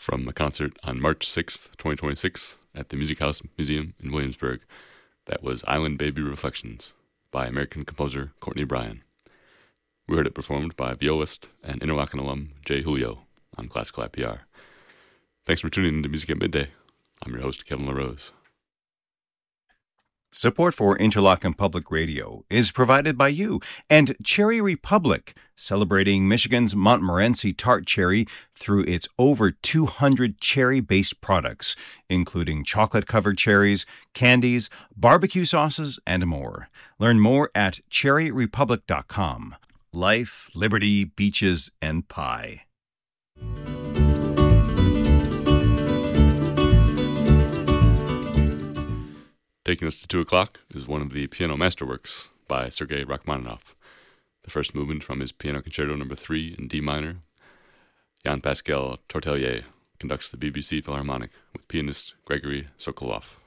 from a concert on March 6th, 2026 at the Music House Museum in Williamsburg. That was Island Baby Reflections by American composer Courtney Bryan. We heard it performed by violist and Interlochen alum Jay Julio on Classical IPR. Thanks for tuning in to Music at Midday. I'm your host, Kevin LaRose. Support for Interlochen Public Radio is provided by you and Cherry Republic, celebrating Michigan's Montmorency tart cherry through its over 200 cherry-based products, including chocolate-covered cherries, candies, barbecue sauces, and more. Learn more at cherryrepublic.com. Life, liberty, beaches, and pie. Taking us to 2 o'clock is one of the piano masterworks by Sergei Rachmaninoff. The first movement from his Piano Concerto No. 3 in D minor. Jan-Pascal Tortelier conducts the BBC Philharmonic with pianist Gregory Sokolov.